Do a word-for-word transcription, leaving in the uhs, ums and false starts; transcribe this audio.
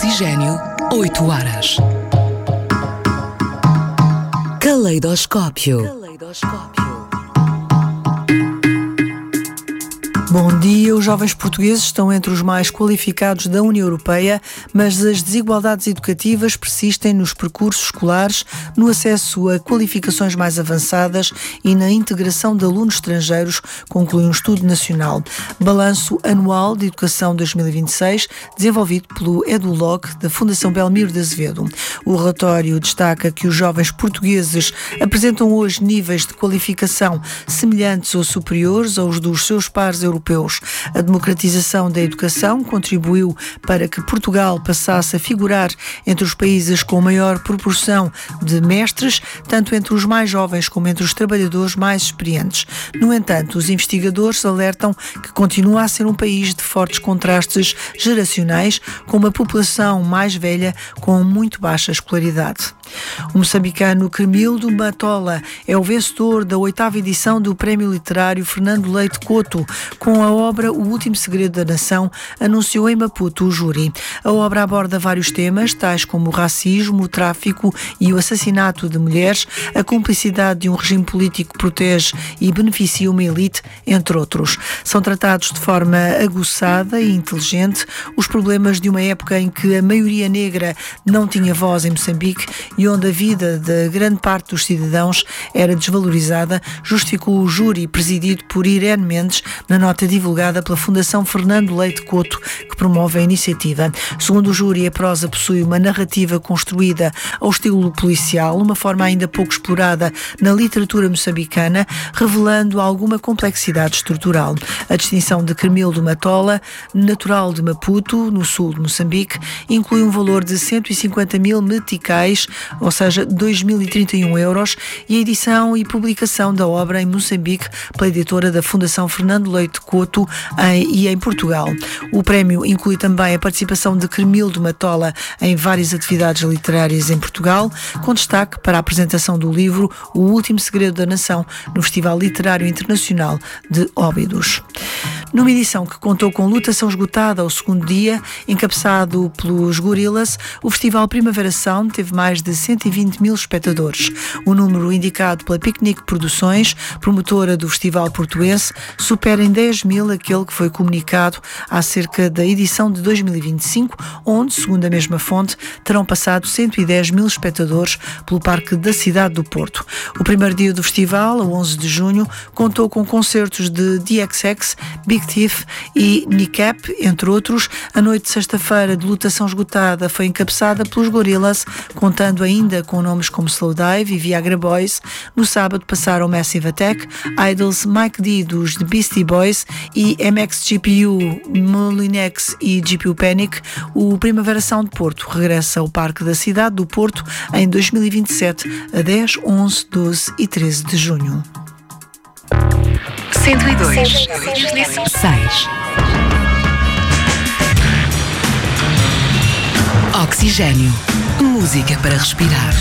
Oxigênio, oito horas. Caleidoscópio. Caleidoscópio. Bom dia. Os jovens portugueses estão entre os mais qualificados da União Europeia, mas as desigualdades educativas persistem nos percursos escolares, no acesso a qualificações mais avançadas e na integração de alunos estrangeiros, conclui um estudo nacional. Balanço Anual de Educação dois mil e vinte e seis, desenvolvido pelo EduLog da Fundação Belmiro de Azevedo. O relatório destaca que os jovens portugueses apresentam hoje níveis de qualificação semelhantes ou superiores aos dos seus pares europeus. A democratização da educação contribuiu para que Portugal passasse a figurar entre os países com maior proporção de mestres, tanto entre os mais jovens como entre os trabalhadores mais experientes. No entanto, os investigadores alertam que continua a ser um país de fortes contrastes geracionais, com uma população mais velha com muito baixa escolaridade. O moçambicano Cremildo Matola é o vencedor da oitava edição do Prémio Literário Fernando Leite Couto, com a obra O Último Segredo da Nação, anunciou em Maputo o júri. A obra aborda vários temas, tais como o racismo, o tráfico e o assassinato de mulheres, a cumplicidade de um regime político que protege e beneficia uma elite, entre outros. São tratados de forma aguçada e inteligente os problemas de uma época em que a maioria negra não tinha voz em Moçambique e onde a vida da grande parte dos cidadãos era desvalorizada, justificou o júri presidido por Irene Mendes na nota divulgada pela Fundação Fernando Leite Couto, que promove a iniciativa. Segundo o júri, a prosa possui uma narrativa construída ao estilo policial, uma forma ainda pouco explorada na literatura moçambicana, revelando alguma complexidade estrutural. A distinção de Cremildo Matola, natural de Maputo, no sul de Moçambique, inclui um valor de cento e cinquenta mil meticais, ou seja, dois mil e trinta e um euros, e a edição e publicação da obra em Moçambique pela editora da Fundação Fernando Leite Couto em, e em Portugal. O prémio inclui também a participação de Cremildo Matola em várias atividades literárias em Portugal, com destaque para a apresentação do livro O Último Segredo da Nação no Festival Literário Internacional de Óbidos. Numa edição que contou com lotação esgotada ao segundo dia, encabeçado pelos Gorillaz, o Festival Primavera Sound teve mais de cento e vinte mil espectadores. O número indicado pela Picnic Produções, promotora do Festival Portuense, supera em dez mil aquele que foi comunicado acerca da edição de dois mil e vinte e cinco, onde, segundo a mesma fonte, terão passado cento e dez mil espectadores pelo Parque da Cidade do Porto. O primeiro dia do festival, a onze de junho, contou com concertos de D X X, Big Thief e Nicap, entre outros. A noite de sexta-feira, de lotação esgotada, foi encabeçada pelos Gorillaz, contando ainda com nomes como Slowdive e Viagra Boys. No sábado passaram Massive Attack, Idols, Mike D dos The Beastie Boys e M X G P U, Molinex e G P U Panic. O Primavera Sound Porto regressa ao Parque da Cidade do Porto em dois mil e vinte e sete, a dez, onze, doze e treze de junho. cento e dois, seis. Oxigênio. Música para respirar.